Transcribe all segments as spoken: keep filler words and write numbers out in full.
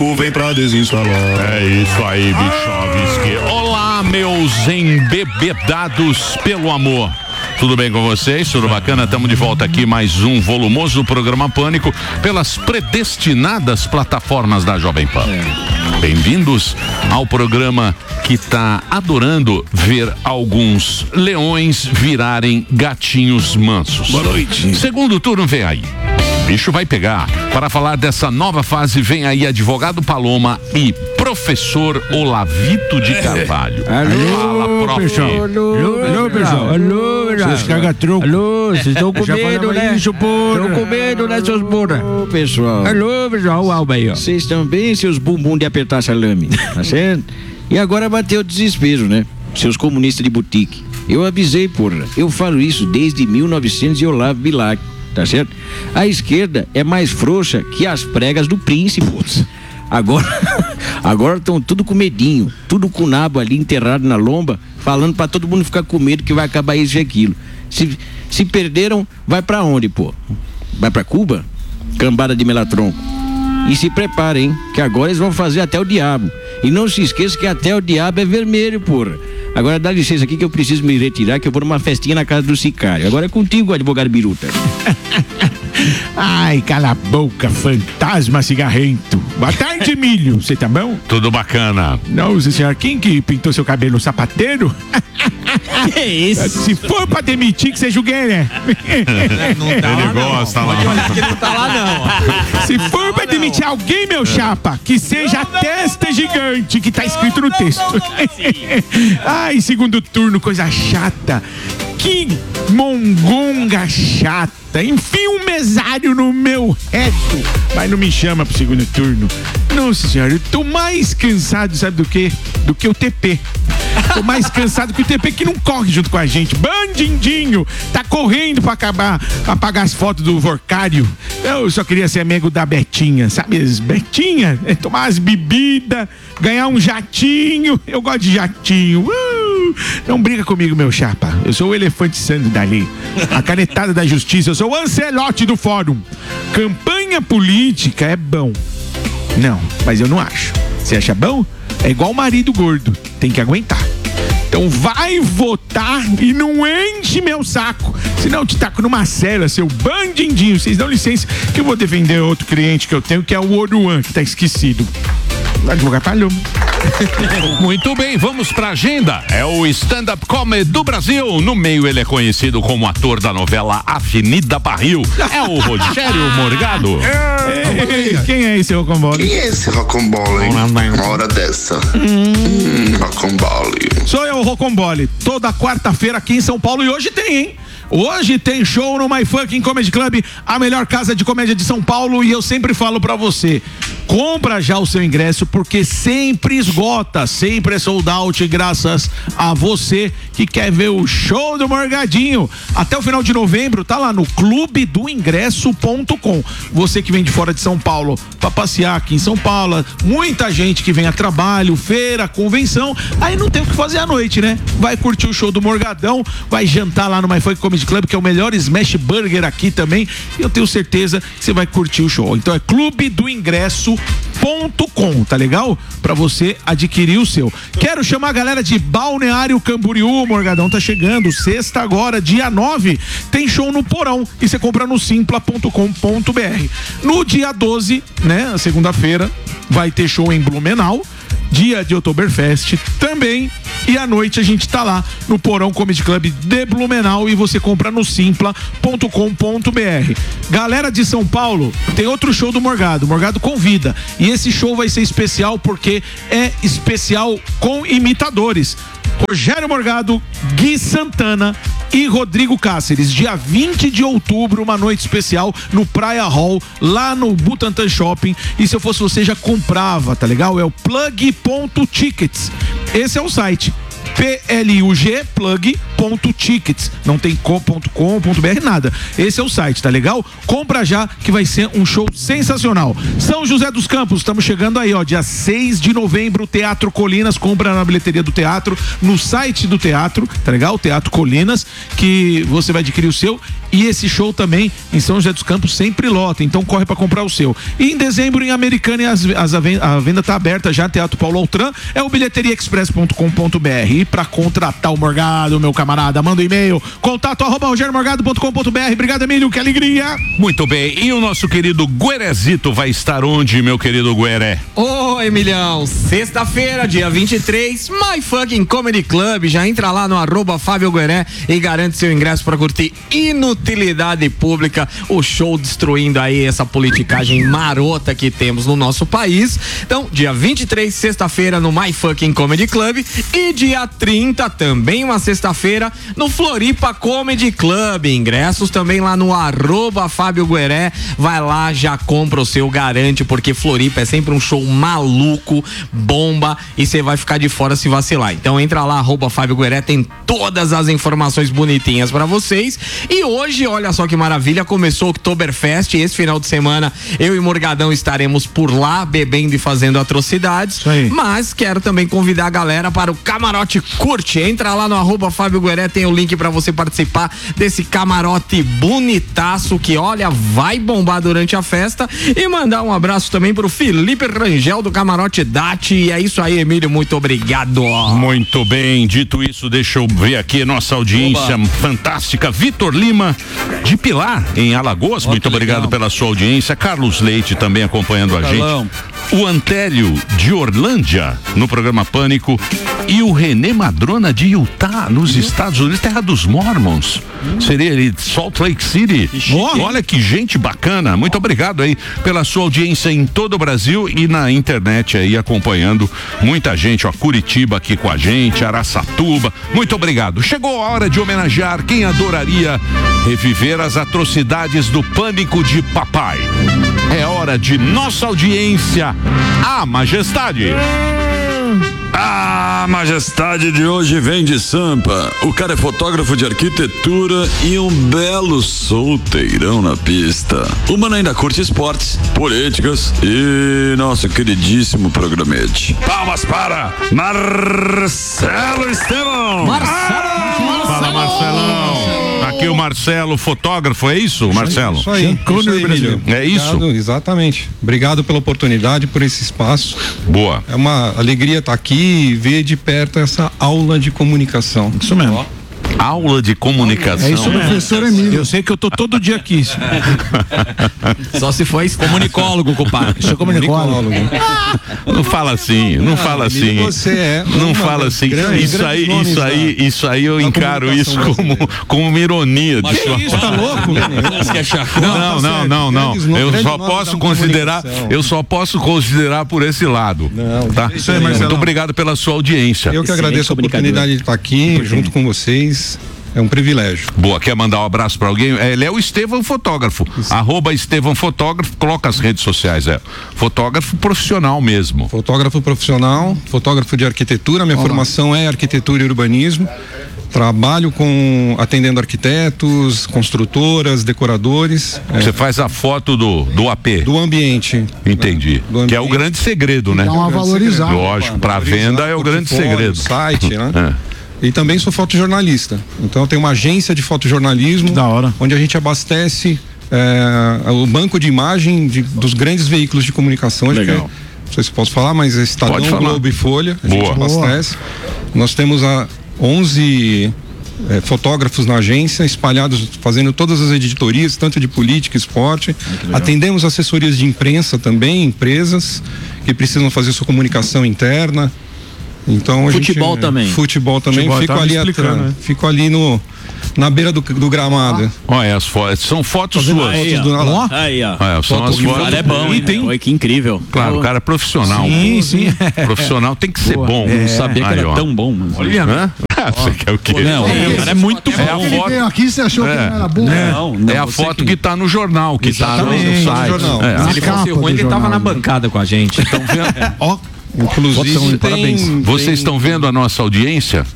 Vem pra desinstalar. É isso aí, Bichovski. Olá, meus embebedados pelo amor. Tudo bem com vocês? Tudo bacana? Estamos de volta aqui, mais um volumoso programa Pânico pelas predestinadas plataformas da Jovem Pan. Bem-vindos ao programa que está adorando ver alguns leões virarem gatinhos mansos. Boa noite. Segundo turno vem aí. Bicho vai pegar. Para falar dessa nova fase, vem aí advogado Paloma e professor Olavito de Carvalho. Alô, Fala, prof. pessoal. Alô, alô, pessoal. Alô, pessoal. Seus caga-troco. Alô, vocês estão com Já medo, falava né? isso, porra. Estão com medo, né, seus burra? Ô, pessoal, Alô, pessoal. O Alba aí, ó. vocês estão bem, seus bumbum de apertar salame, tá certo? E agora bateu o desespero, né? Seus comunistas de boutique. Eu avisei, porra. Eu falo isso desde mil e novecentos e Olavo Bilac, tá certo? A esquerda é mais frouxa que as pregas do príncipe. Agora, agora estão tudo com medinho, tudo com o nabo ali enterrado na lomba, falando pra todo mundo ficar com medo que vai acabar isso e aquilo. Se, se perderam, vai pra onde, pô? Vai pra Cuba? Cambada de melatronco. E se preparem, hein? Que agora eles vão fazer até o diabo. E não se esqueça que até o diabo é vermelho, porra. Agora dá licença aqui que eu preciso me retirar, que eu vou numa festinha na casa do Sicário. Agora é contigo, advogado Biruta. Ai, cala a boca, fantasma cigarrento. Boa tarde, Milho. Você tá bom? Tudo bacana. Nossa senhora, quem que pintou seu cabelo? Sapateiro? Que isso? Se for pra demitir, que seja o Gueré. Ele gosta lá. Ele não tá lá, não. Se for pra demitir alguém, meu chapa, que seja a testa gigante que tá escrito no texto. Ai, segundo turno, coisa chata. Que mongonga chata. Enfim, um mesário no meu reto. Mas não me chama pro segundo turno. Nossa senhora, eu tô mais cansado, sabe do quê? Do que o T P. Tô mais cansado que o T P que não corre junto com a gente. Bandindinho, tá correndo pra acabar, pra apagar as fotos do Vorcário. Eu só queria ser amigo da Betinha, sabe? As Betinha, é tomar as bebidas, ganhar um jatinho. Eu gosto de jatinho. Uh, não briga comigo, meu chapa. Eu sou o elefante santo dali. A canetada da justiça. Eu sou o Ancelotti do fórum. Campanha política é bom. Não, mas eu não acho. Você acha bom? É igual o marido gordo, tem que aguentar. Então vai votar e não enche meu saco. Senão eu te taco numa cela, seu bandindinho. Vocês dão licença que eu vou defender outro cliente que eu tenho, que é o Oruan, que tá esquecido. Advogado Paloma. Muito bem, vamos pra agenda. É o stand-up comedy do Brasil. No meio ele é conhecido como ator da novela Avenida Barril. É o Rogério Morgado. Ei, quem é esse Rocambole? Quem é esse Rocambole, hein? Uma hora dessa. Hum, Rocambole. Sou eu, Rocambole. Toda quarta-feira aqui em São Paulo. E hoje tem, hein? Hoje tem show no My Fucking Comedy Club, a melhor casa de comédia de São Paulo. E eu sempre falo pra você, compra já o seu ingresso, porque sempre esgota, sempre é sold out, graças a você que quer ver o show do Morgadinho. Até o final de novembro, tá lá no clube do ingresso ponto com. Você que vem de fora de São Paulo pra passear aqui em São Paulo, muita gente que vem a trabalho, feira, convenção, aí não tem o que fazer à noite, né? Vai curtir o show do Morgadão, vai jantar lá no My Fucking Comedy Club, que é o melhor smash burger aqui também, e eu tenho certeza que você vai curtir o show. Então é clube do ingresso ponto com, tá legal? Pra você adquirir o seu. Quero chamar a galera de Balneário Camboriú. O Morgadão tá chegando, sexta agora, dia nove, tem show no Porão, e você compra no simpla ponto com ponto br. No dia doze, né, segunda-feira, vai ter show em Blumenau, dia de Oktoberfest também, e à noite a gente tá lá no Porão Comedy Club de Blumenau, e você compra no simpla ponto com ponto br. Galera de São Paulo, tem outro show do Morgado, Morgado convida, e esse show vai ser especial porque é especial com imitadores. Rogério Morgado, Gui Santana e Rodrigo Cáceres, dia vinte de outubro, uma noite especial no Praia Hall, lá no Butantã Shopping. E se eu fosse você, já comprava, tá legal? É o plug ponto tickets. Esse é o site. P L U G, plug ponto tickets. Não tem ponto com ponto b r nada. Esse é o site, tá legal? Compra já que vai ser um show sensacional. São José dos Campos, estamos chegando aí, ó, dia seis de novembro, Teatro Colinas, compra na bilheteria do teatro, no site do teatro, tá legal? Teatro Colinas, que você vai adquirir o seu, e esse show também em São José dos Campos sempre lota, então corre pra comprar o seu. E em dezembro em Americana as, as, a venda tá aberta já, Teatro Paulo Altran, é o bilheteria express ponto com ponto b r. E pra contratar o Morgado, meu camarada, manda um e-mail, contato arroba rogério morgado ponto com ponto b r. Obrigado, Emílio, que alegria. Muito bem, e o nosso querido Guerezito vai estar onde, meu querido Gueré? Ô, Emilhão, sexta-feira, dia vinte e três, My Fucking Comedy Club. Já entra lá no arroba Fábio Gueré e garante seu ingresso pra curtir Inutilidade Pública, o show destruindo aí essa politicagem marota que temos no nosso país. Então, dia vinte e três, sexta-feira, no My Fucking Comedy Club, e dia trinta, também uma sexta-feira, no Floripa Comedy Club. Ingressos também lá no arroba Fábio Gueré. Vai lá, já compra o seu, garante, porque Floripa é sempre um show maluco, bomba, e você vai ficar de fora se vacilar. Então entra lá, arroba Fábio Gueré, tem todas as informações bonitinhas pra vocês. E hoje, olha só que maravilha, começou o Oktoberfest, e esse final de semana eu e Morgadão estaremos por lá, bebendo e fazendo atrocidades. Mas quero também convidar a galera para o Camarote Curte. Entra lá no arroba Fábio Gueré, tem o link pra você participar desse camarote bonitaço que, olha, vai bombar durante a festa. E mandar um abraço também pro Felipe Rangel do Camarote Dati. E é isso aí, Emílio, muito obrigado. Muito bem, dito isso, deixa eu ver aqui nossa audiência Oba. fantástica. Vitor Lima de Pilar, em Alagoas, muito obrigado legal. pela sua audiência. Carlos Leite também acompanhando a gente. O Antélio de Orlândia no programa Pânico, e o René Madrona de Utah, nos Estados Unidos, terra dos Mormons. Seria ele Salt Lake City. Olha que gente bacana. Muito obrigado aí pela sua audiência em todo o Brasil e na internet aí acompanhando muita gente, ó, Curitiba aqui com a gente, Araçatuba. Muito obrigado. Chegou a hora de homenagear quem adoraria reviver as atrocidades do Pânico de Papai. É hora de nossa audiência, a Majestade. A majestade de hoje vem de Sampa. O cara é fotógrafo de arquitetura e um belo solteirão na pista. O mano ainda curte esportes, políticas e nosso queridíssimo programete. Palmas para Marcelo Estevão. Marcelo! Fala, Marcelão. Aqui o Marcelo, fotógrafo, é isso, Marcelo? Isso aí, isso aí, Brasil. É isso? Obrigado, exatamente. Obrigado pela oportunidade, por esse espaço. Boa. É uma alegria estar aqui e ver de perto essa aula de comunicação. Isso mesmo. Aula de comunicação. É isso, professor Emílio. Eu sei que eu tô todo dia aqui. Só se for comunicólogo, compadre. Sou comunicólogo. Não fala assim, não ah, fala assim. Você é. Não fala assim. Grande, isso aí, isso aí, da, isso aí eu encaro isso como, como uma ironia. Mas de isso, tá louco? Não, não, não, não. Eu só posso considerar, eu só posso considerar por esse lado. Não, tá? Isso aí, Marcelo. Muito obrigado pela sua audiência. Eu que agradeço a oportunidade de estar aqui junto com vocês. É um privilégio. Boa, quer mandar um abraço pra alguém? Ele é o Estevão Fotógrafo. Isso. Arroba Estevão Fotógrafo, coloca as redes sociais, é. Fotógrafo profissional mesmo. Fotógrafo profissional, fotógrafo de arquitetura. Minha Olá. formação é arquitetura e urbanismo. Trabalho com atendendo arquitetos, construtoras, decoradores. Você é. faz a foto do, do A P? Do ambiente. Entendi. Do ambiente. Que é o grande segredo, né? Dá uma valorizada. Lógico, para venda é o grande segredo. Site, né? É. E também sou fotojornalista. Então eu tenho uma agência de fotojornalismo. Da hora. Onde a gente abastece é, o banco de imagem de, dos grandes veículos de comunicação. Legal. Que, não sei se posso falar, mas é Estadão, Globo e Folha. A Boa. gente abastece. Boa. Nós temos a onze é, fotógrafos na agência, espalhados, fazendo todas as editorias, tanto de política, esporte. Atendemos assessorias de imprensa também, empresas que precisam fazer sua comunicação interna. Então, a futebol gente, também. Futebol também. Futebol, fico ali atrás, né? Fico ali no na beira do, do gramado. Olha, as fotos, são fotos suas. Aí, fotos ó. do, Ó. Aí, ó. É, são as fotos. Cara é bom, hein? Oi, que incrível. Claro, o cara é profissional. Sim, sim. Profissional tem que ser Boa. bom. É. Não sabia que aí, era ó. tão bom, mano. Olha, né? Você quer o quê? Não, o cara é muito bom. É a foto. Veio aqui, você achou é. que não era bom? Não, não, é a foto que... que tá no jornal, que Exatamente. tá no site. jornal. É. Se ele fosse ruim, ele tava na bancada com a gente. Então, vendo? Ó. Inclusive, tem, parabéns. Vocês estão vendo a nossa audiência?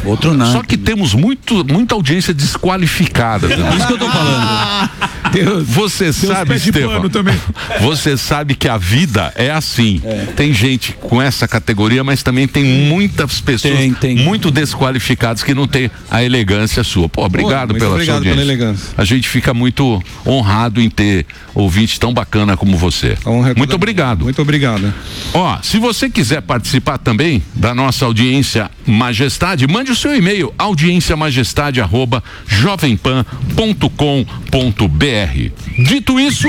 Outro não. Só que temos muito, muita audiência desqualificada também. Isso que eu tô falando. Deus, Você Deus sabe, pé de Estevão, pano também. você sabe que a vida é assim. É. Tem gente com essa categoria, mas também tem muitas pessoas tem, tem. muito desqualificadas que não tem a elegância sua. Pô, obrigado Pô, pela obrigado sua audiência. pela elegância. A gente fica muito honrado em ter ouvinte tão bacana como você. Muito obrigado. Muito obrigado. Ó, se você quiser participar também da nossa audiência Majestade, mande o seu e-mail audienciamajestade arroba jovempan ponto com ponto br. Dito isso,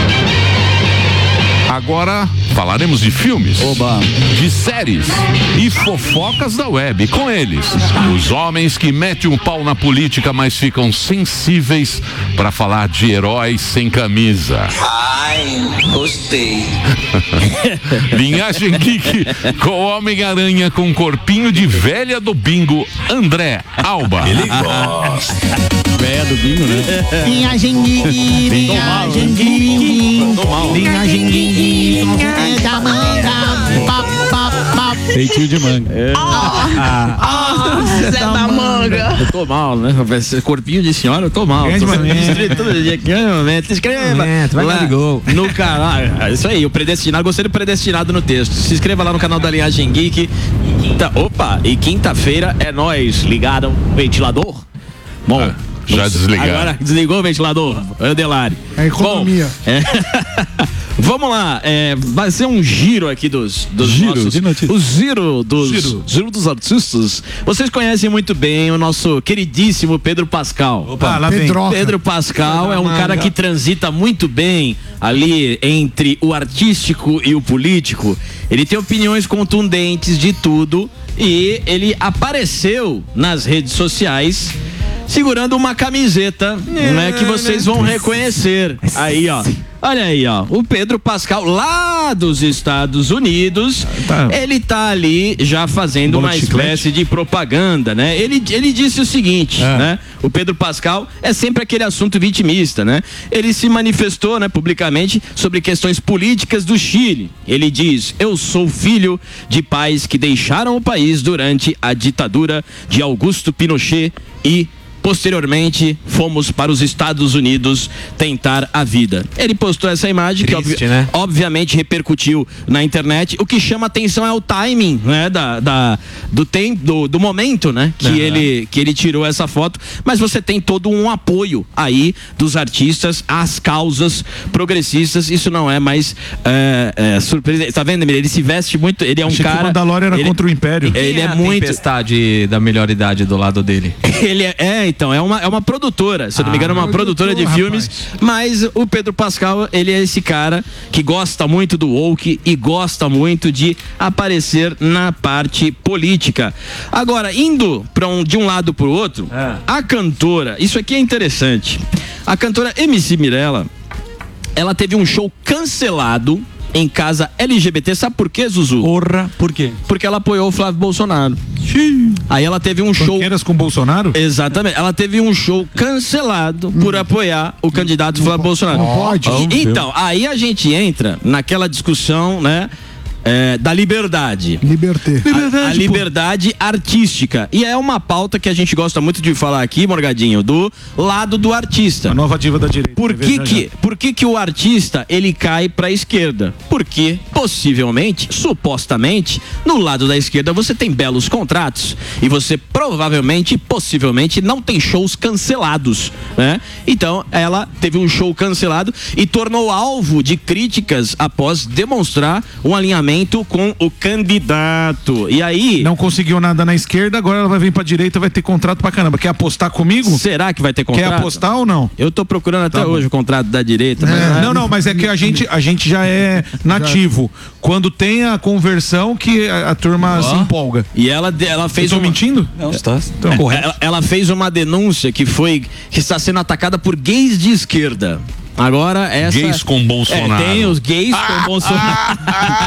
agora falaremos de filmes, Oba. de séries e fofocas da web. Com eles, os homens que metem um pau na política, mas ficam sensíveis para falar de heróis sem camisa. Ai, gostei. Linhagem Geek com Homem-Aranha com corpinho de velha do bingo, André Alba. Ele gosta. Velha do bingo, né? Linhagem Geek, linhagem Geek, linhagem Geek, é da manga, pá, pá, pá. Feitinho de manga. É. Ah, Zé da manga. Eu tô mal, né? Esse corpinho de senhora, eu tô mal. Grande Tô sendo momento. distraído todo dia aqui. Grande momento. Escreva. Momento, vai lá dar de gol. no canal. Ah, isso aí, o predestinado. Gostei do predestinado no texto. Se inscreva lá no canal da Linhagem Geek. Quinta, opa, e quinta-feira é nós. Ligaram o ventilador? Bom. Ah, já desligaram. Agora desligou o ventilador. Andelari. É economia. Bom, é, vamos lá, é, vai ser um giro aqui dos, dos Giro nossos, de notícias. o giro dos, Giro. giro dos artistas. Vocês conhecem muito bem o nosso queridíssimo Pedro Pascal. Opa, lá vem. Pedro Pascal é um cara que transita muito bem ali entre o artístico e o político. Ele tem opiniões contundentes de tudo e ele apareceu nas redes sociais segurando uma camiseta, né, que vocês vão reconhecer. Aí, ó. Olha aí, ó, o Pedro Pascal, lá dos Estados Unidos, Tá. ele tá ali já fazendo Bola uma de chiclete. espécie de propaganda, né? Ele, ele disse o seguinte, né? O Pedro Pascal é sempre aquele assunto vitimista, né? Ele se manifestou, né, publicamente sobre questões políticas do Chile. Ele diz: eu sou filho de pais que deixaram o país durante a ditadura de Augusto Pinochet e posteriormente fomos para os Estados Unidos tentar a vida. Ele postou essa imagem Triste, que obvi né? obviamente repercutiu na internet. O que chama atenção é o timing, né, da, da do tempo, do, do momento, né, que Uhum. ele que ele tirou essa foto. Mas você tem todo um apoio aí dos artistas às causas progressistas. Isso não é mais é, é, surpresa. Tá vendo, Emílio? Ele se veste muito. Ele é um Achei que cara. o Mandalorian era ele, contra o Império. Ele Quem é a muito. tempestade da melhor idade do lado dele. Ele é, é, então, é uma, é uma produtora, se eu não me engano, é uma produtora de filmes, mas o Pedro Pascal, ele é esse cara que gosta muito do woke e gosta muito de aparecer na parte política. Agora, indo pra um, de um lado pro outro, a cantora, isso aqui é interessante, a cantora M C Mirella, ela teve um show cancelado em casa L G B T, sabe por quê, Zuzu? Porra, por quê? Porque ela apoiou o Flávio Bolsonaro. Aí ela teve um show. Banqueiras com Bolsonaro? Exatamente. Ela teve um show cancelado por apoiar o candidato Flávio Bolsonaro. Não pode. E- então, aí a gente entra naquela discussão, né? é, da liberdade. Liberté. A, a liberdade artística. E é uma pauta que a gente gosta muito de falar aqui, Morgadinho, do lado do artista. A nova diva da direita. Por Vai ver que já que, já. por que que o artista, ele cai pra esquerda? Porque, possivelmente, supostamente, no lado da esquerda você tem belos contratos e você provavelmente, possivelmente, não tem shows cancelados, né? Então, ela teve um show cancelado e tornou alvo de críticas após demonstrar um alinhamento com o candidato. E aí... Não conseguiu nada na esquerda, agora ela vai vir pra direita, vai ter contrato pra caramba. Quer apostar comigo? Será que vai ter contrato? Quer apostar ou não? Eu tô procurando até Tá bom. hoje o contrato da direita. mas- É, não, não, mas é que a gente, a gente já é nativo. Quando tem a conversão que a, a turma se empolga. E ela, ela fez Eu tô uma... mentindo? Não, está Então, Ela, ela fez uma denúncia que foi que está sendo atacada por gays de esquerda. Agora essa Gays com Bolsonaro. É, tem os gays com Bolsonaro.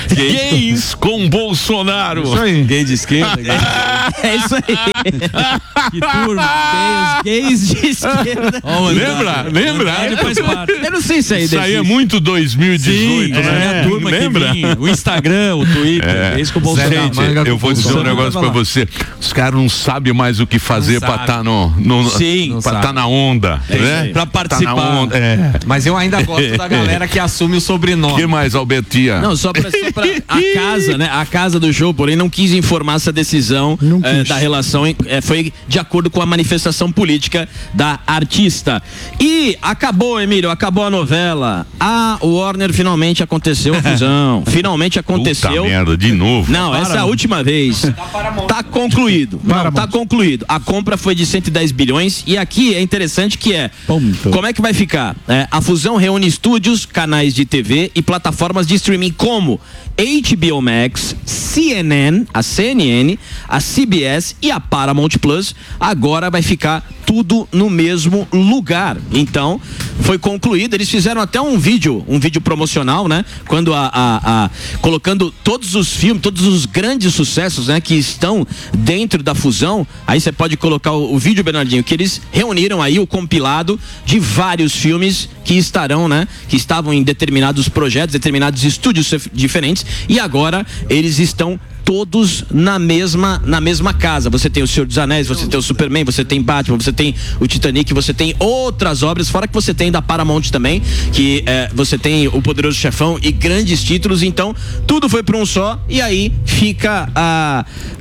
Gays com Bolsonaro. Isso aí. Gay de esquerda. É isso aí. Que turma. Tem os gays de esquerda. Oh, lembra? Lembra? Faz parte. Eu não sei se aí Isso aí é muito dois mil e dezoito, Sim, né? é a turma Lembra? que vinha, o Instagram, o Twitter, É. esse com o Bolsonaro. Gente, eu vou dizer um negócio pra você. Os caras não sabem mais o que fazer Não pra sabe. estar no, no, Sim, pra sabe. estar na onda, É isso né? aí. Pra participar. Tá na onda, é. Mas eu ainda gosto da galera que assume o O sobrenome. que mais, Albertia? Não, só pra, só pra a casa, né? A casa do show, porém, não quis informar essa decisão Não eh, quis. da relação. eh, foi de acordo com a manifestação política da artista. E acabou, Emílio, acabou a novela. A Warner finalmente aconteceu a fusão. Finalmente aconteceu. Puta merda, de novo. Não, essa é a última vez. Tá concluído. Não, tá concluído. A compra foi de cento e dez bilhões e aqui é interessante que é como é que vai ficar? É, a fusão reúne estúdios, canais de T V e plataformas de streaming como H B O Max, C N N, a C N N, a C B S e a Paramount Plus. Agora vai ficar tudo no mesmo lugar. Então, foi concluído. Eles fizeram até um vídeo, um vídeo promocional, né? Quando a, a, a colocando todos os filmes, todos os grandes sucessos, né? Que estão dentro da fusão. Aí você pode colocar o, o vídeo, Bernardinho, que eles reuniram aí o compilado de vários filmes que estarão, né? Que estavam em determinados projetos, determinados estúdios diferentes. E agora eles estão todos na mesma, na mesma casa. Você tem o Senhor dos Anéis, você tem o Superman, você tem Batman, você tem o Titanic, você tem outras obras, fora que você tem da Paramount também, que é, você tem o Poderoso Chefão e grandes títulos. Então, tudo foi para um só e aí fica a...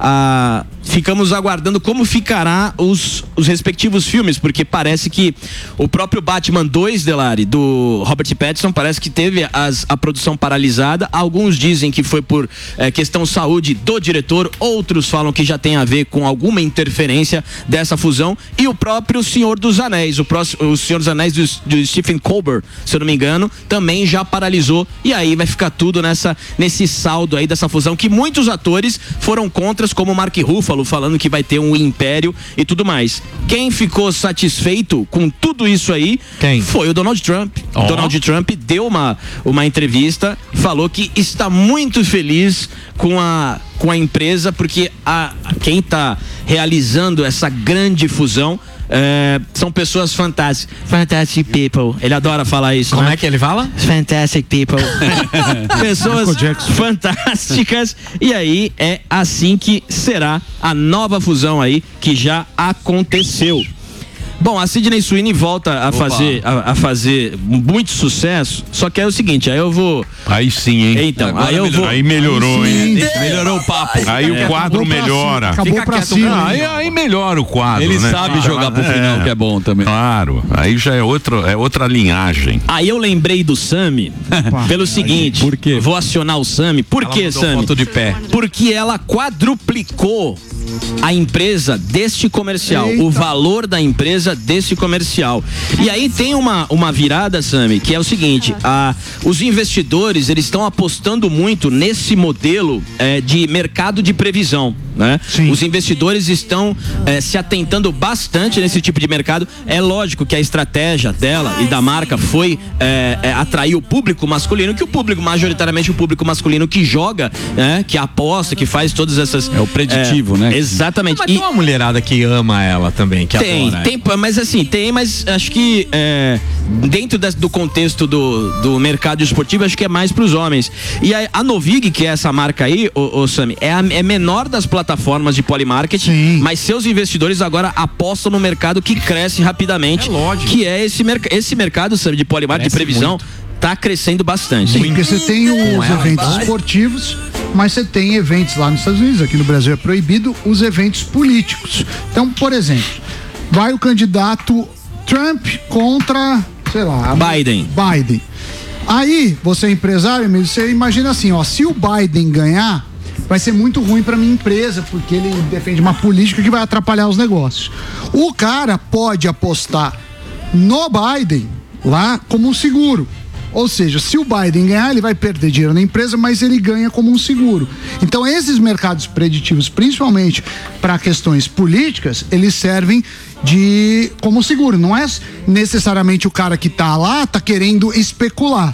a ficamos aguardando como ficará os, os respectivos filmes, porque parece que o próprio Batman dois, Delari, do Robert Pattinson, parece que teve as, a produção paralisada. Alguns dizem que foi por é, questão saúde do diretor, outros falam que já tem a ver com alguma interferência dessa fusão. E o próprio Senhor dos Anéis, o, próximo, o Senhor dos Anéis do, do Stephen Colbert, se eu não me engano, também já paralisou. E aí vai ficar tudo nessa, nesse saldo aí dessa fusão, que muitos atores foram contras, como o Mark Ruffalo, falando que vai ter um império e tudo mais. Quem ficou satisfeito com tudo isso aí Quem? foi o Donald Trump. Oh. Donald Trump deu uma, uma entrevista e falou que está muito feliz com a, com a empresa, porque a, quem está realizando essa grande fusão é, são pessoas fantásticas. Fantastic people. Ele adora falar isso. Como né? é que ele fala? Fantastic people. Pessoas fantásticas. E aí é assim que será a nova fusão aí que já aconteceu. Bom, a Sydney Sweeney volta a fazer, a, a fazer muito sucesso, só que é o seguinte, aí eu vou... Aí sim, hein? Então, Agora aí eu melhorou. vou... Aí melhorou, Aí hein? sim. Melhorou o papo. Aí o quadro Acabou pra melhora. cima, Acabou Fica pra quieto, cima. Não, aí, hein? aí melhora o quadro, Ele né? sabe jogar pro final, que é bom também. Claro, aí já é, outro, é outra linhagem. Aí eu lembrei do Sami pelo seguinte. Por quê? Vou acionar o Sami. Por Ela quê, mandou Sami? foto de pé. Porque ela quadruplicou a empresa deste comercial, Eita. o valor da empresa deste comercial. E aí tem uma, uma virada, Sami, que é o seguinte, a, os investidores, eles estão apostando muito nesse modelo é, de mercado de previsão, né? Sim. Os investidores estão é, se atentando bastante nesse tipo de mercado. É lógico que a estratégia dela e da marca foi é, é, atrair o público masculino, que o público, majoritariamente o público masculino que joga, né? Que aposta, que faz todas essas... É o preditivo, né? Exatamente. Mas E tem uma mulherada que ama ela também, que tem, adora. tem, mas assim, tem, mas acho que é, dentro das- do contexto do, do mercado esportivo, acho que é mais pros homens. E a, a Novig, que é essa marca aí, o, o Sami, é a é menor das plataformas de polymarketing, Sim. mas seus investidores agora apostam no mercado que cresce rapidamente. É lógico. Que é esse, merc esse mercado, Sami, de polymarketing, de Cresce previsão, tá crescendo bastante. Sim, porque você tem os ela eventos vai. esportivos, mas você tem eventos lá nos Estados Unidos, aqui no Brasil é proibido, os eventos políticos. Então, por exemplo, vai o candidato Trump contra, sei lá, a- Biden. Biden. Aí, você é empresário, Emílio, você imagina assim, ó, se o Biden ganhar, vai ser muito ruim para minha empresa, porque ele defende uma política que vai atrapalhar os negócios. O cara pode apostar no Biden lá como um seguro. Ou seja, se o Biden ganhar, ele vai perder dinheiro na empresa, mas ele ganha como um seguro. Então, esses mercados preditivos, principalmente para questões políticas, eles servem de como seguro. Não é necessariamente o cara que tá lá tá querendo especular. O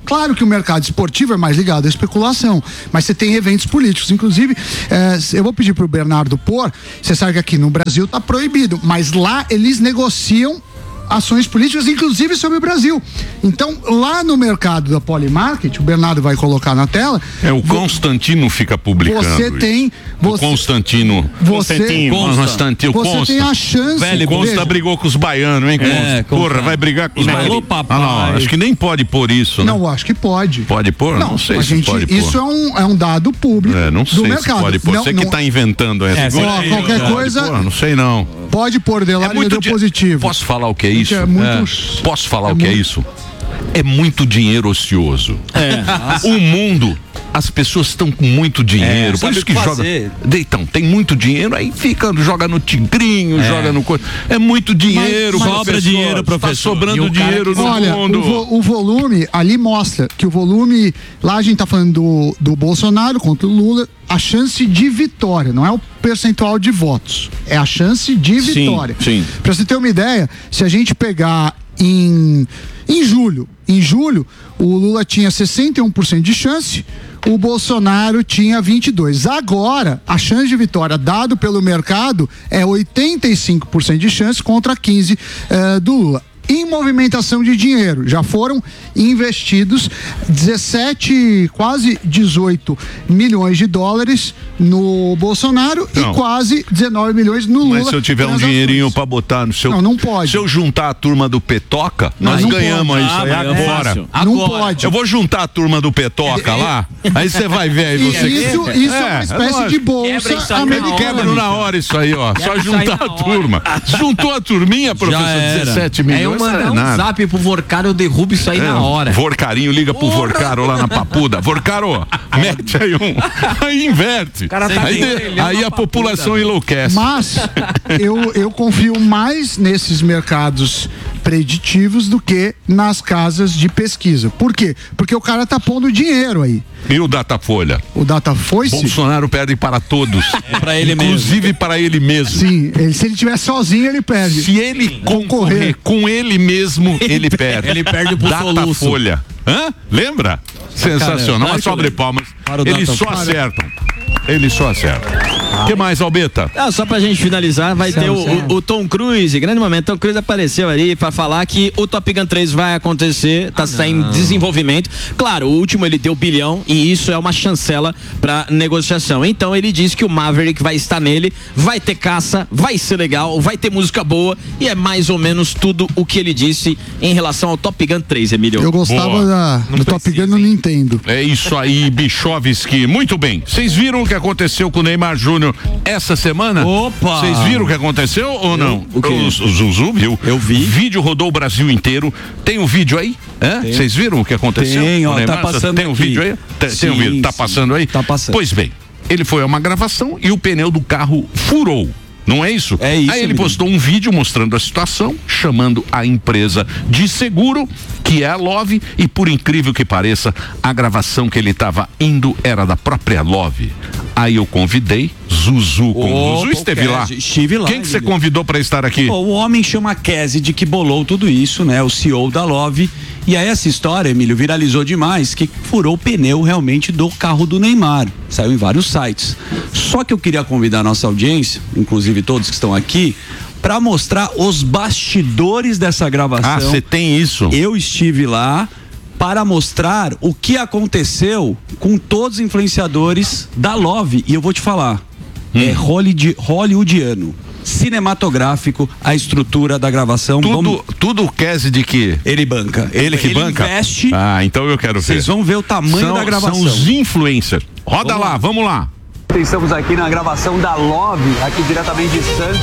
Claro que o mercado esportivo é mais ligado à especulação, mas você tem eventos políticos. Inclusive, é, eu vou pedir pro Bernardo pôr, você sabe que aqui no Brasil tá proibido, mas lá eles negociam ações políticas, inclusive sobre o Brasil. Então, lá no mercado da Polymarket, o Bernardo vai colocar na tela. É, o Constantino fica publicando. Você tem. Você, o Constantino. Você, Constantino. você Consta. tem a chance. Velho, o Consta brigou com os baianos, hein, Consta? É, Porra, vai brigar com os baianos. Ah, não, acho que nem pode pôr isso, né? Não, acho que pode. Pode pôr? Não, não sei a se gente, pode pôr. Isso é um, é um dado público é, não do sei mercado. Se pode pôr. Não, você não, que tá inventando essa é, coisa. Ó, qualquer coisa. Pôr, não sei não. Pode pôr Delari, é muito deu positivo. Posso falar o que é isso? É muito... é. Posso falar é o que muito... é isso? É muito dinheiro ocioso. É. O mundo, as pessoas estão com muito dinheiro. É, por isso que joga. Então, tem muito dinheiro, aí fica, joga no tigrinho, é. joga no coisa. É muito dinheiro, mas, mas sobra dinheiro, professor. Tá sobrando dinheiro no olha, mundo. O, vo, o volume ali mostra que o volume. Lá a gente tá falando do, do Bolsonaro contra o Lula. A chance de vitória, não é o percentual de votos, é a chance de vitória. Sim, sim. Pra você ter uma ideia, se a gente pegar em, em julho, em julho, o Lula tinha sessenta e um por cento de chance, o Bolsonaro tinha vinte e dois por cento. Agora, a chance de vitória dado pelo mercado é oitenta e cinco por cento de chance contra quinze por cento uh, do Lula. Em movimentação de dinheiro, já foram investidos dezessete, quase dezoito milhões de dólares no Bolsonaro não. e quase dezenove milhões no Lula. Mas se eu tiver um dinheirinho pra botar no seu... Não, não pode. Se eu juntar a turma do Petoca, não, nós não ganhamos pode. isso aí ah, agora. É não pode. Eu vou juntar a turma do Petoca é, lá, é, aí você vai ver aí você... Isso, isso é, é uma espécie é de bolsa americana. Quebra na hora isso aí, ó. Quebra só juntar a turma. Juntou a turminha, professor, dezessete milhões. Mandar um zap pro Vorcaro, eu derrubo isso aí é, na hora. Vorcarinho, liga pro Porra. Vorcaro lá na Papuda. Vorcaro, mete aí um. Aí inverte. Cara tá aí de, aí a população papuda. enlouquece. Mas eu, eu confio mais nesses mercados preditivos do que nas casas de pesquisa. Por quê? Porque o cara tá pondo dinheiro aí. E o Datafolha? O Datafolha? Bolsonaro perde para todos. É para ele mesmo. Inclusive para ele mesmo. Sim, ele, se ele estiver sozinho, ele perde. Se ele concorrer com ele mesmo, ele perde. Ele perde pro Datafolha. Hã? Lembra? Sensacional. Mas sobre palmas. Eles só acertam. Eles só acertam. O que mais, Albeta? Ah, só pra gente finalizar, vai certo, ter o, o, o Tom Cruise, grande momento. Tom Cruise apareceu ali pra falar que o Top Gun três vai acontecer, tá, ah, tá em desenvolvimento. Claro, o último ele deu bilhão e isso é uma chancela pra negociação. Então ele disse que o Maverick vai estar nele, vai ter caça, vai ser legal, vai ter música boa e é mais ou menos tudo o que ele disse em relação ao Top Gun três, Emílio. Eu gostava da, do Top Gun no Nintendo. É isso aí, Bichovski. Muito bem. Vocês viram o que aconteceu com o Neymar Júnior essa semana? Opa! Vocês viram o que aconteceu ou não? Eu, o que? O, o Zuzu viu? Eu vi. O vídeo rodou o Brasil inteiro. Tem o um vídeo aí? Vocês viram o que aconteceu? Tem, ó, tá passando Tem o um vídeo aí? Tem, sim, tem um vídeo. Tá sim, passando aí? Tá passando. Pois bem, ele foi a uma gravação e o pneu do carro furou. Não é isso? É isso. Aí ele postou um vídeo mostrando a situação, chamando a empresa de seguro, que é a Love, e por incrível que pareça, a gravação que ele estava indo era da própria Love. Aí eu convidei Zuzu com o Zuzu esteve lá. Estive lá. Quem que você convidou para estar aqui? Pô, o homem chama Cassidy, que bolou tudo isso, né? O C E O da Love. E aí essa história, Emílio, viralizou demais, que furou o pneu realmente do carro do Neymar. Saiu em vários sites. Só que eu queria convidar a nossa audiência, inclusive todos que estão aqui, para mostrar os bastidores dessa gravação. Ah, você tem isso? Eu estive lá para mostrar o que aconteceu com todos os influenciadores da Love. E eu vou te falar, hum. é hollywood, hollywoodiano. Cinematográfico, a estrutura da gravação. Tudo, Vamos... tudo o Cassidy de que ele banca. Ele que ele banca? Investe. Ah, então eu quero ver. Vocês vão ver o tamanho são, da gravação. São os influencers. Roda vamos lá, lá, vamos lá. Estamos aqui na gravação da Love, aqui diretamente de Santos.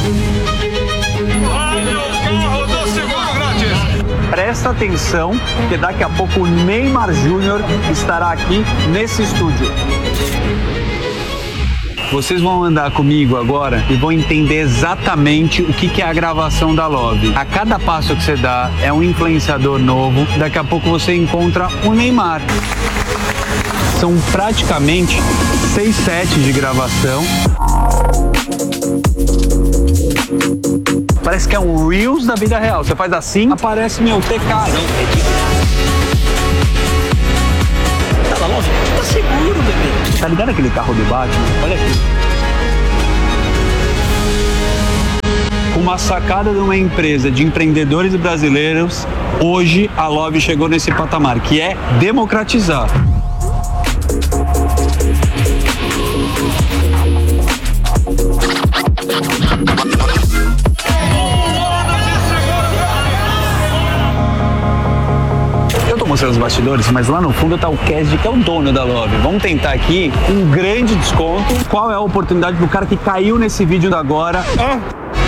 Presta atenção, que daqui a pouco o Neymar Júnior estará aqui nesse estúdio. Vocês vão andar comigo agora e vão entender exatamente o que, que é a gravação da Love. A cada passo que você dá é um influenciador novo. Daqui a pouco você encontra o Neymar. São praticamente seis sets de gravação. Parece que é um Reels da vida real. Você faz assim, aparece meu T K. seguro, bebê. Tá ligado aquele carro do Batman? Olha aqui. Uma sacada de uma empresa de empreendedores brasileiros, hoje a Love chegou nesse patamar, que é democratizar. Eu tô mostrando os bastidores, mas lá no fundo tá o Kesd, que é o dono da Love. Vamos tentar aqui um grande desconto. Qual é a oportunidade pro cara que caiu nesse vídeo da agora? Ah.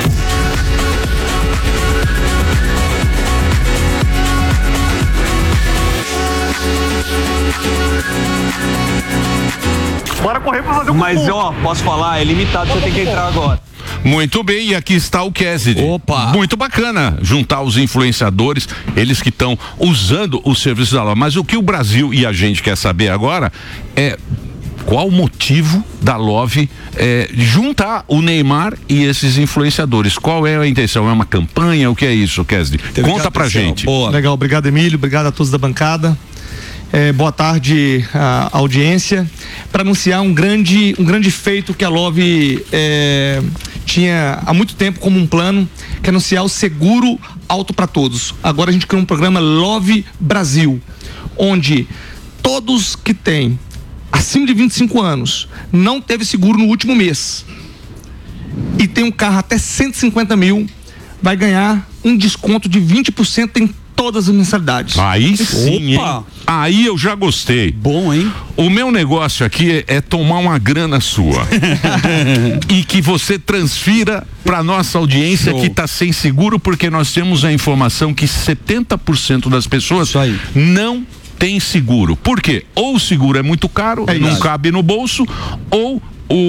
Bora correr pra fazer um Mas, cupom. Ó, posso falar, é limitado, você tem que entrar agora. Muito bem, e aqui está o Kesd. Opa! Muito bacana juntar os influenciadores, eles que estão usando os serviços da Love. Mas o que o Brasil e a gente quer saber agora é qual o motivo da Love é, juntar o Neymar e esses influenciadores. Qual é a intenção? É uma campanha? O que é isso, Kesd? Conta pra gente. Boa. Legal, obrigado, Emílio, obrigado a todos da bancada. É, boa tarde à audiência, para anunciar um grande, um grande feito que a Love é, tinha há muito tempo como um plano, que é anunciar o seguro alto para todos. Agora a gente criou um programa Love Brasil, onde todos que têm acima de vinte e cinco anos, não teve seguro no último mês e tem um carro até cento e cinquenta mil, vai ganhar um desconto de vinte por cento em todas as mensalidades. Aí sim, Opa. Hein? Aí eu já gostei. Bom, hein? O meu negócio aqui é, é tomar uma grana sua e que você transfira para nossa audiência Show. Que está sem seguro, porque nós temos a informação que setenta por cento das pessoas não tem seguro. Por quê? Ou o seguro é muito caro, é não cabe no bolso, ou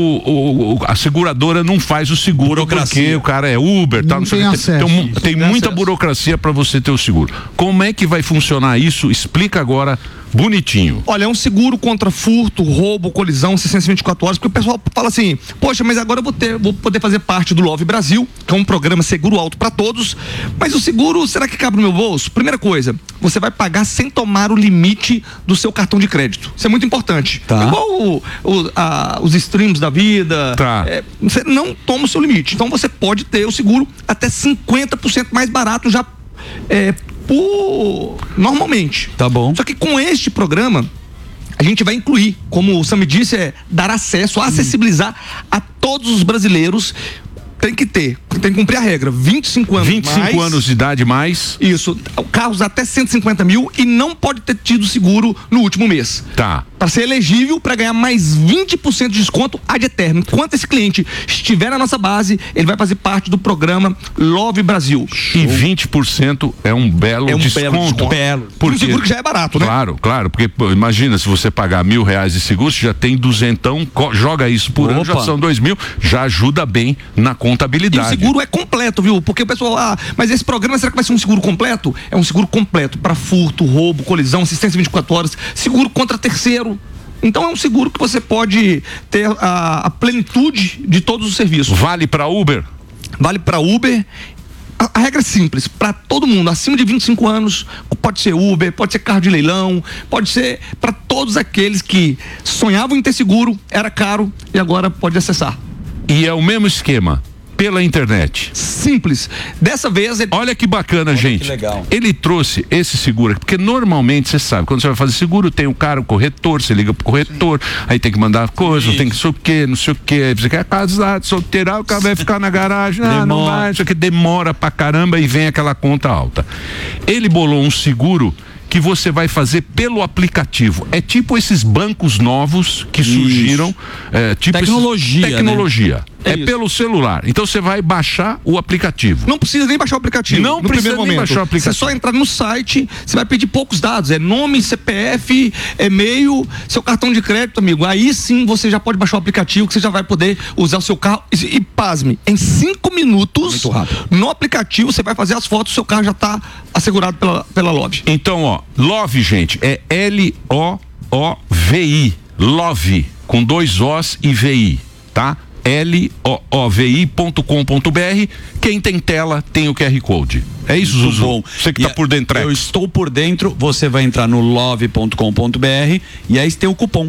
O, o, a seguradora não faz o seguro burocracia. Porque o cara é Uber, não tal, não tem, sei acesso. Tem, tem, tem muita acesso. burocracia para você ter o seguro. Como é que vai funcionar isso? Explica agora bonitinho. Olha, é um seguro contra furto, roubo, colisão, seiscentos e vinte e quatro horas, porque o pessoal fala assim, poxa, mas agora eu vou, ter, vou poder fazer parte do Love Brasil, que é um programa seguro alto para todos, mas o seguro, será que cabe no meu bolso? Primeira coisa, você vai pagar sem tomar o limite do seu cartão de crédito. Isso é muito importante. Tá. Igual o, o, a, os streams da vida, tá. é, você não toma o seu limite. Então você pode ter o seguro até cinquenta por cento mais barato já é, por normalmente. Tá bom. Só que com este programa a gente vai incluir, como o Sam disse, é dar acesso, acessibilizar a todos os brasileiros. Tem que ter, tem que cumprir a regra, vinte e cinco anos vinte e cinco mais, anos de idade mais. Isso, carros até cento e cinquenta mil e não pode ter tido seguro no último mês. Tá. Para ser elegível, para ganhar mais vinte por cento de desconto ad eterno. Enquanto esse cliente estiver na nossa base, ele vai fazer parte do programa Love Brasil. E vinte por cento é um belo é um desconto. Belo desconto. Belo. Porque, um seguro que já é barato, né? Claro, claro, porque pô, imagina, se você pagar mil reais de seguro, você já tem duzentão, joga isso por Opa. ano, já são dois mil, já ajuda bem na contabilidade. E o seguro é completo, viu? Porque o pessoal, ah, mas esse programa, será que vai ser um seguro completo? É um seguro completo para furto, roubo, colisão, assistência vinte e quatro horas, seguro contra terceiro. Então é um seguro que você pode ter a, a plenitude de todos os serviços. Vale para Uber? Vale para Uber. A, a regra é simples, para todo mundo acima de vinte e cinco anos, pode ser Uber, pode ser carro de leilão, pode ser para todos aqueles que sonhavam em ter seguro, era caro e agora pode acessar. E é o mesmo esquema? Pela internet. Simples. Dessa vez... Ele... Olha que bacana, Olha gente. Que legal. Ele trouxe esse seguro aqui, porque normalmente, você sabe, quando você vai fazer seguro, tem o cara, o corretor, você liga pro corretor, Sim. aí tem que mandar coisa, Isso. tem que não sei o que, não sei o que, você quer casar, solteirar, o cara vai ficar na garagem, ah, não vai, isso aqui demora pra caramba e vem aquela conta alta. Ele bolou um seguro que você vai fazer pelo aplicativo. É tipo esses bancos novos que Isso. surgiram. É, tipo tecnologia. Esses, tecnologia. Né? É, é pelo celular. Então você vai baixar o aplicativo. Não precisa nem baixar o aplicativo. Não no precisa nem momento. baixar o aplicativo. Você só entrar no site, você vai pedir poucos dados. É nome, C P F, e-mail, seu cartão de crédito, amigo. Aí sim você já pode baixar o aplicativo, que você já vai poder usar o seu carro. E, e pasme, em cinco minutos, Muito rápido. no aplicativo, você vai fazer as fotos, o seu carro já está assegurado pela, pela Love. Então, ó, Love, gente, é L O O V I. Love, com dois Os e V I, tá? L O O V I ponto com ponto B R. Quem tem tela tem o Q R Code. É isso, Muito Zuzu? Bom. Você que e tá por dentro. Eu estou por dentro, você vai entrar no love ponto com ponto B R e aí tem o cupom.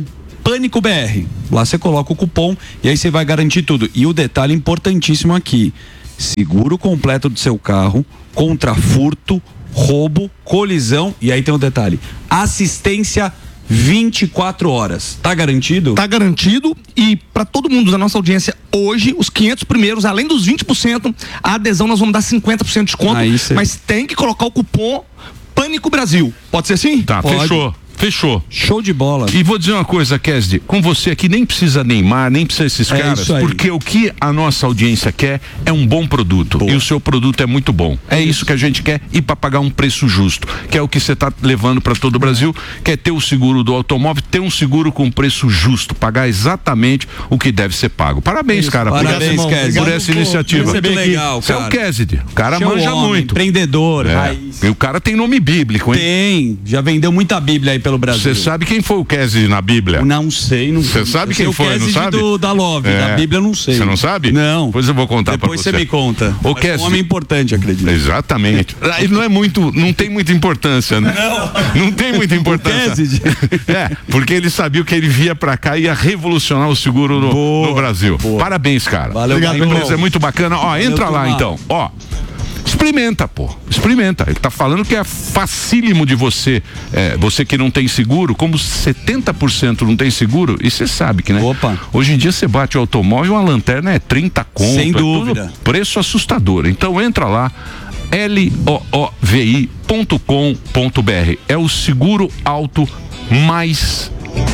Pânico B R. Lá você coloca o cupom e aí você vai garantir tudo. E o detalhe importantíssimo aqui: seguro completo do seu carro contra furto, roubo, colisão, e aí tem um detalhe: assistência vinte e quatro horas. Tá garantido? Tá garantido, e para todo mundo da nossa audiência hoje, os quinhentos primeiros, além dos vinte por cento, a adesão nós vamos dar cinquenta por cento de desconto, Aí cê... mas tem que colocar o cupom Pânico Brasil. Pode ser assim? Tá, Pode. fechou. Fechou. Show de bola. E vou dizer uma coisa, Kesdi, com você aqui nem precisa Neymar, nem precisa esses É caras, isso aí. porque o que a nossa audiência quer é um bom produto. Boa. E o seu produto é muito bom. É isso que a gente quer, e para pagar um preço justo, que é o que você tá levando para todo o Brasil, quer ter o seguro do automóvel, ter um seguro com preço justo, pagar exatamente o que deve ser pago. Parabéns, Isso. cara, Parabéns, por, Kesdi. por essa iniciativa. Muito legal, Você é cara. o Kesdi, o cara Show manja homem, muito. empreendedor, É. raiz. E o cara tem nome bíblico, hein? Tem, já vendeu muita Bíblia aí pelo Brasil. Você sabe quem foi o Kesdi na Bíblia? Não sei, não sei. Você sabe Eu sei quem o foi, não Kesdi sabe? do, da Love, É. da Bíblia eu não sei. Você não sabe? Não. Pois eu vou contar pra Depois você. você me conta. O Mas é Kesdi- um homem importante, acredito. Exatamente. Aí não é muito, não tem muita importância, né? Não. Não tem muita importância. Kesdi. É, porque ele sabia que ele via pra cá e ia revolucionar o seguro no, Boa, no Brasil. boa. Parabéns, cara. Valeu, a Obrigado, empresa irmão. é muito bacana. Ó, entra Valeu, lá turma. então. Ó. Experimenta, pô. Experimenta. Ele tá falando que é facílimo de você, é, você que não tem seguro, como setenta por cento não tem seguro, e você sabe que, né? Opa. Hoje em dia você bate o automóvel, uma lanterna é trinta conto. Sem é tudo dúvida. preço assustador. Então entra lá, L O O V I ponto com ponto B R. É o seguro auto mais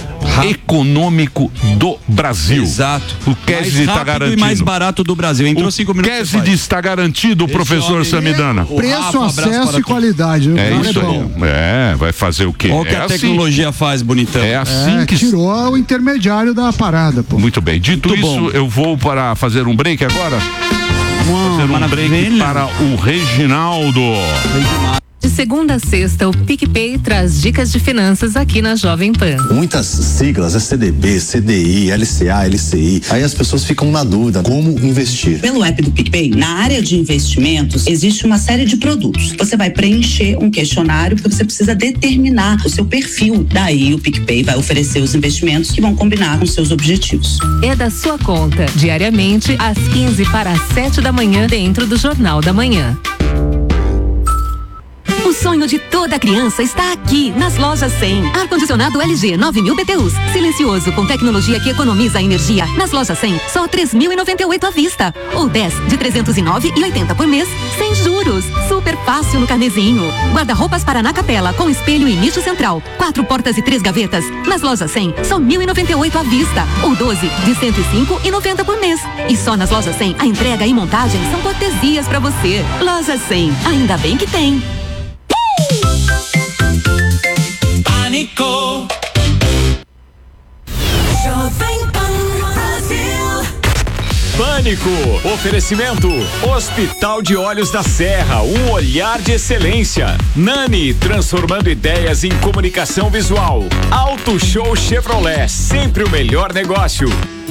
econômico do Brasil. Exato. O Kesdi Mais está rápido garantido. e mais barato do Brasil. Entrou O cinco minutos. você Kesdi faz. está garantido, Esse professor homem- Samidana. O Preço, Rafa, abraço acesso para e qualidade. O É cara isso é bom. aí. É, vai fazer o quê? Olha o que é a assim. tecnologia faz, bonitão. É assim É, que. tirou o intermediário da parada, pô. Muito bem. Dito Muito isso, bom. eu vou para fazer um break agora. Uma Fazer um break maravilha. para o Reginaldo. De segunda a sexta, o PicPay traz dicas de finanças aqui na Jovem Pan. Muitas siglas, é C D B, C D I, L C A, L C I. Aí as pessoas ficam na dúvida como investir. Pelo app do PicPay, na área de investimentos, existe uma série de produtos. Você vai preencher um questionário porque você precisa determinar o seu perfil. Daí o PicPay vai oferecer os investimentos que vão combinar com seus objetivos. É da sua conta, diariamente, às quinze para as sete da manhã, dentro do Jornal da Manhã. O sonho de toda criança está aqui, nas lojas cem. Ar-condicionado L G nove mil B T Us. Silencioso, com tecnologia que economiza energia. Nas lojas cem, só três mil e noventa e oito à vista. Ou dez de trezentos e nove e oitenta por mês, sem juros. Super fácil no carnezinho. Guarda-roupas Paraná Capela, com espelho e nicho central. Quatro portas e três gavetas. Nas lojas cem, só mil e noventa e oito à vista. Ou doze de cento e cinco e noventa por mês. E só nas lojas cem, a entrega e montagem são cortesias pra você. Loja cem, ainda bem que tem. Pânico. Jovem Pan Brasil. Pânico, oferecimento, Hospital de Olhos da Serra, um olhar de excelência. Nani, transformando ideias em comunicação visual. Auto Show Chevrolet, sempre o melhor negócio.